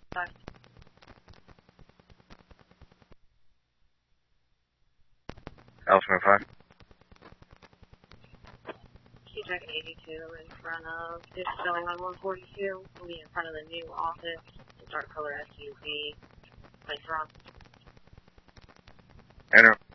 5. Alpha 5. Check 82 in front of, just going on 142. We'll be in front of the new office. Dark color SUV. Place wrong. Enter.